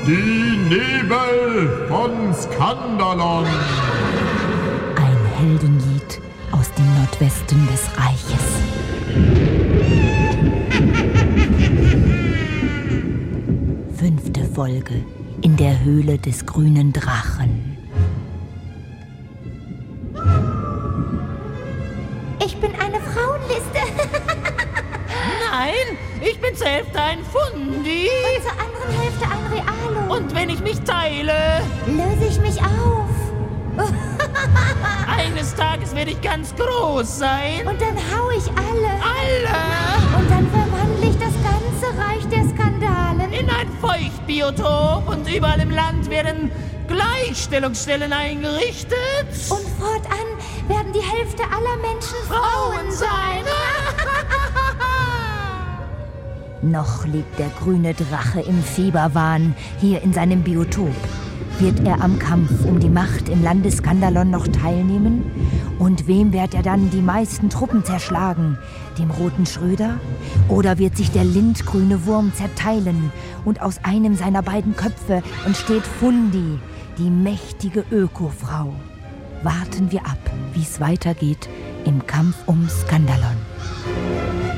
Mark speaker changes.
Speaker 1: Die Nebel von Skandalon.
Speaker 2: Ein Heldenlied aus dem Nordwesten des Reiches. Fünfte Folge in der Höhle des grünen Drachen.
Speaker 3: Ich bin eine Frauenliste.
Speaker 4: Nein, ich bin zur Hälfte ein Fundi.
Speaker 3: Und zur anderen Hälfte ein Realo.
Speaker 4: Und wenn ich mich teile,
Speaker 3: löse ich mich auf.
Speaker 4: eines Tages werde ich ganz groß sein.
Speaker 3: Und dann hau ich alle.
Speaker 4: Alle!
Speaker 3: Und dann verwandle ich das ganze Reich der Skandalen
Speaker 4: In ein Feuchtbiotop und überall im Land werden Gleichstellungsstellen eingerichtet.
Speaker 3: Und fortan werden die Hälfte aller Menschen Frauen sein.
Speaker 2: Noch liegt der grüne Drache im Fieberwahn hier in seinem Biotop. Wird er am Kampf um die Macht im Lande Skandalon noch teilnehmen? Und wem wird er dann die meisten Truppen zerschlagen? Dem roten Schröder? Oder wird sich der lindgrüne Wurm zerteilen und aus einem seiner beiden Köpfe entsteht Fundi, die mächtige Ökofrau? Warten wir ab, wie es weitergeht im Kampf um Skandalon.